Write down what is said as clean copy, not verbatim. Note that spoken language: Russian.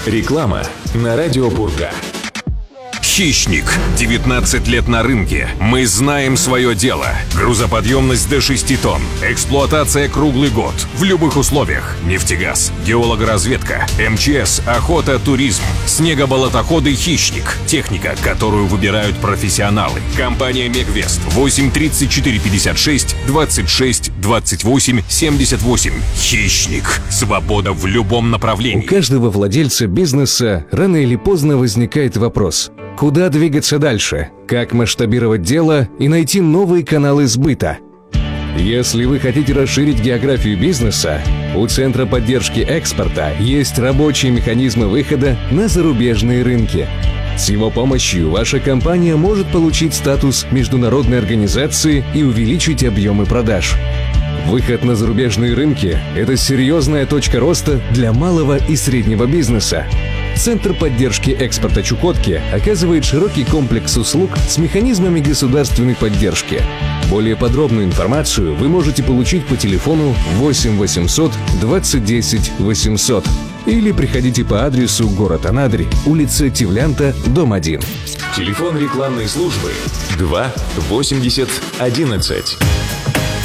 Реклама на радио Пурга. «Хищник». 19 лет на рынке. Мы знаем свое дело. Грузоподъемность до 6 тонн. Эксплуатация круглый год. В любых условиях. Нефтегаз, геологоразведка, МЧС, охота, туризм. Снегоболотоходы «Хищник». Техника, которую выбирают профессионалы. Компания «Мегвест». 8 34 56 26 28 78. «Хищник». Свобода в любом направлении. У каждого владельца бизнеса рано или поздно возникает вопрос: куда двигаться дальше? Как масштабировать дело и найти новые каналы сбыта? Если вы хотите расширить географию бизнеса, у Центра поддержки экспорта есть рабочие механизмы выхода на зарубежные рынки. С его помощью ваша компания может получить статус международной организации и увеличить объемы продаж. Выход на зарубежные рынки – это серьезная точка роста для малого и среднего бизнеса. Центр поддержки экспорта Чукотки оказывает широкий комплекс услуг с механизмами государственной поддержки. Более подробную информацию вы можете получить по телефону 8 800 20 10 800 или приходите по адресу город Анадырь, улица Тивлянта, дом 1. Телефон рекламной службы 2 80 11.